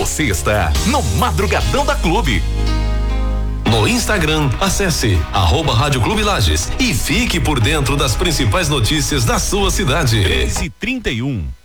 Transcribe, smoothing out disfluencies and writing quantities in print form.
Você está no Madrugadão da Clube. No Instagram, acesse @Rádio Clube Lages e fique por dentro das principais notícias da sua cidade. 13h31.